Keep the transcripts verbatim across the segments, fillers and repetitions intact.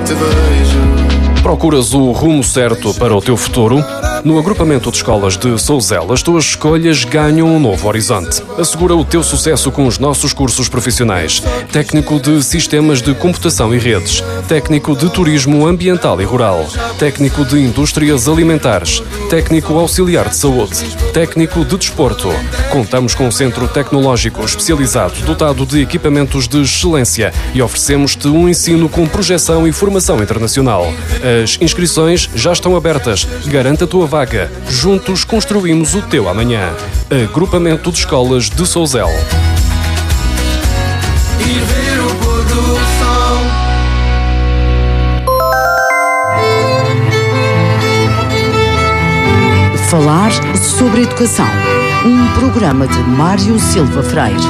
te vejo. Procuras o rumo certo para o teu futuro? No agrupamento de escolas de Souzela, as tuas escolhas ganham um novo horizonte. Assegura o teu sucesso com os nossos cursos profissionais. Técnico de Sistemas de Computação e Redes. Técnico de Turismo Ambiental e Rural. Técnico de Indústrias Alimentares. Técnico Auxiliar de Saúde. Técnico de Desporto. Contamos com um centro tecnológico especializado dotado de equipamentos de excelência e oferecemos-te um ensino com projeção e formação internacional. As inscrições já estão abertas. Garanta a tua vaga. Juntos construímos o teu amanhã. Agrupamento de Escolas de Souzela. Ir ver o pôr do sol. Falar sobre Educação. Um programa de Mário Silva Freire.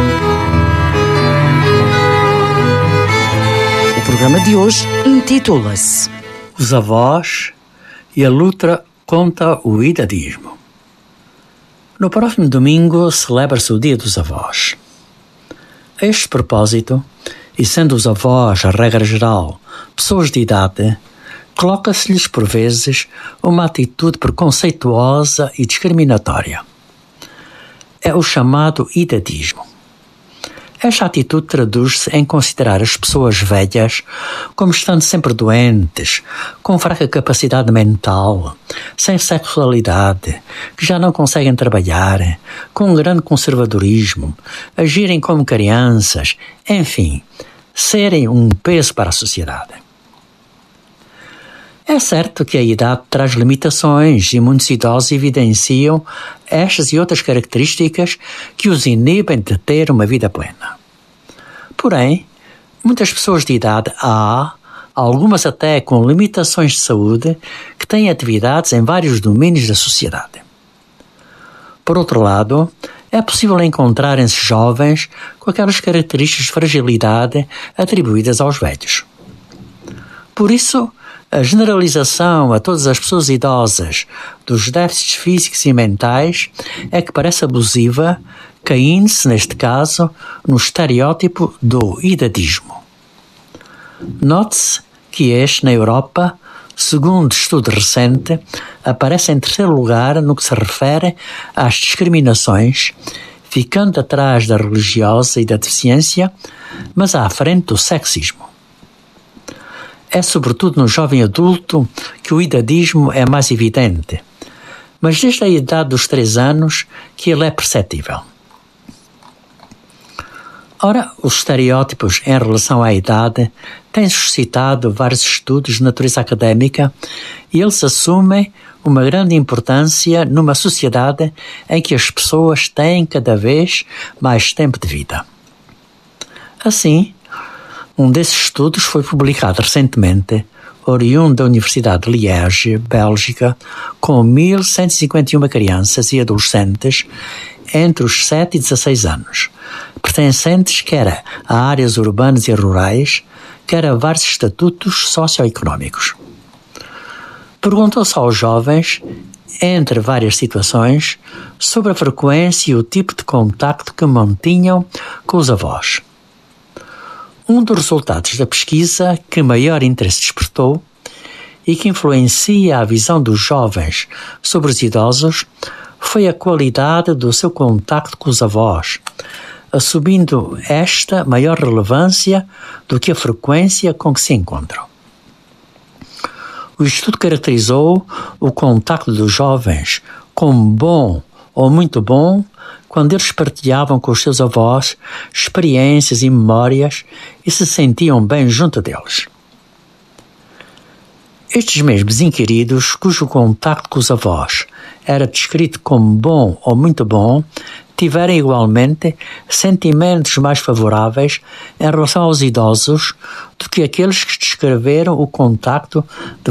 O programa de hoje intitula-se Os avós e a luta contra o idadismo. No próximo domingo celebra-se o Dia dos Avós. A este propósito, e sendo os avós, a regra geral, pessoas de idade, coloca-se-lhes por vezes uma atitude preconceituosa e discriminatória. É o chamado idadismo. Esta atitude traduz-se em considerar as pessoas velhas como estando sempre doentes, com fraca capacidade mental, sem sexualidade, que já não conseguem trabalhar, com um grande conservadorismo, agirem como crianças, enfim, serem um peso para a sociedade. É certo que a idade traz limitações e muitos idosos evidenciam estas e outras características que os inibem de ter uma vida plena. Porém, muitas pessoas de idade há, algumas até com limitações de saúde, que têm atividades em vários domínios da sociedade. Por outro lado, é possível encontrarem-se jovens com aquelas características de fragilidade atribuídas aos velhos. Por isso, a generalização a todas as pessoas idosas dos déficits físicos e mentais é que parece abusiva, caindo-se, neste caso, no estereótipo do idadismo. Note-se que este, na Europa, segundo estudo recente, aparece em terceiro lugar no que se refere às discriminações, ficando atrás da religiosa e da deficiência, mas à frente do sexismo. É sobretudo no jovem adulto que o idadismo é mais evidente, mas desde a idade dos três anos que ele é perceptível. Ora, os estereótipos em relação à idade têm suscitado vários estudos de natureza académica e eles assumem uma grande importância numa sociedade em que as pessoas têm cada vez mais tempo de vida. Assim, um desses estudos foi publicado recentemente, oriundo da Universidade de Liège, Bélgica, com mil cento e cinquenta e uma crianças e adolescentes entre os sete e dezasseis anos, pertencentes quer a áreas urbanas e rurais, quer a vários estatutos socioeconómicos. Perguntou-se aos jovens, entre várias situações, sobre a frequência e o tipo de contacto que mantinham com os avós. Um dos resultados da pesquisa que maior interesse despertou e que influencia a visão dos jovens sobre os idosos foi a qualidade do seu contacto com os avós, assumindo esta maior relevância do que a frequência com que se encontram. O estudo caracterizou o contacto dos jovens como bom ou muito bom quando eles partilhavam com os seus avós experiências e memórias e se sentiam bem junto deles. Estes mesmos inquiridos, cujo contacto com os avós era descrito como bom ou muito bom, tiveram igualmente sentimentos mais favoráveis em relação aos idosos do que aqueles que descreveram o contacto de